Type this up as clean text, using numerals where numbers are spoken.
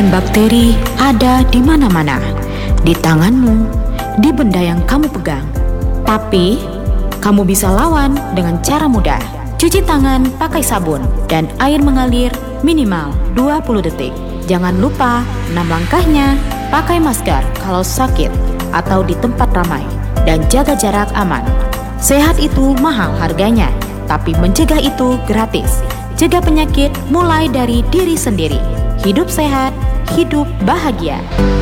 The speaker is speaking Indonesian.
dan bakteri ada di mana-mana, di tanganmu, di benda yang kamu pegang. Tapi, kamu bisa lawan dengan cara mudah. Cuci tangan pakai sabun dan air mengalir minimal 20 detik. Jangan lupa 6 langkahnya, pakai masker kalau sakit atau di tempat ramai, dan jaga jarak aman. Sehat itu mahal harganya, tapi mencegah itu gratis. Cegah penyakit mulai dari diri sendiri. Hidup sehat, hidup bahagia.